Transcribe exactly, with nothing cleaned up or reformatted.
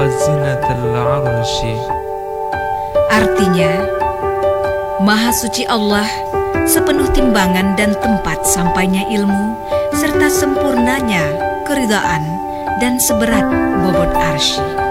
zinatal arsy. Artinya, Maha Suci Allah sepenuh timbangan dan tempat sampainya ilmu, serta sempurnanya keridaan dan seberat bobot arsy.